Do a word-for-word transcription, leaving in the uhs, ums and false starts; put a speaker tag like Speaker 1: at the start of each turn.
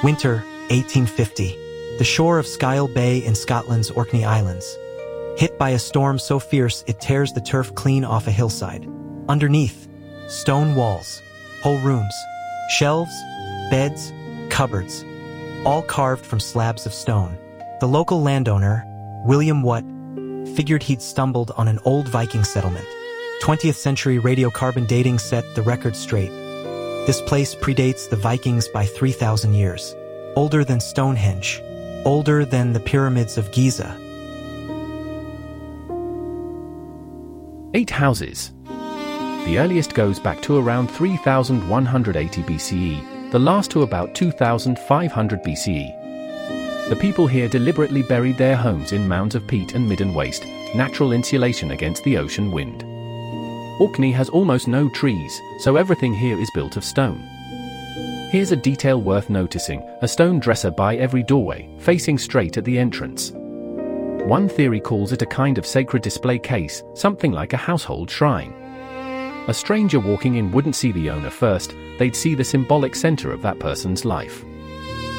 Speaker 1: Winter, eighteen fifty. The shore of Skyle Bay in Scotland's Orkney Islands. Hit by a storm so fierce it tears the turf clean off a hillside. Underneath, stone walls, whole rooms, shelves, beds, cupboards, all carved from slabs of stone. The local landowner, William Watt, figured he'd stumbled on an old Viking settlement. twentieth century radiocarbon dating set the record straight. This place predates the Vikings by three thousand years. Older than Stonehenge. Older than the pyramids of Giza.
Speaker 2: Eight houses. The earliest goes back to around three thousand one hundred eighty B C E, the last to about two thousand five hundred B C E. The people here deliberately buried their homes in mounds of peat and midden waste, natural insulation against the ocean wind. Orkney has almost no trees, so everything here is built of stone. Here's a detail worth noticing, a stone dresser by every doorway, facing straight at the entrance. One theory calls it a kind of sacred display case, something like a household shrine. A stranger walking in wouldn't see the owner first, they'd see the symbolic center of that person's life.